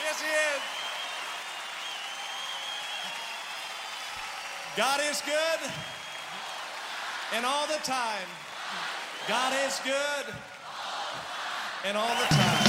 Yes, he is. God is good, and all the time. God is good, and all the time.